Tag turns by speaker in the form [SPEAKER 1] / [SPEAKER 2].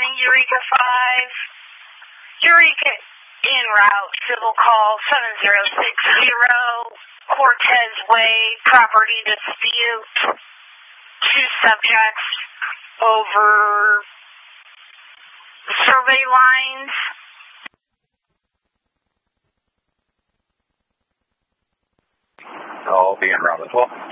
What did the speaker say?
[SPEAKER 1] morning, Eureka 5. Eureka en route, civil call 7060, Cortez Way, property dispute. 2 subjects over survey lines.
[SPEAKER 2] I'll be en route as well.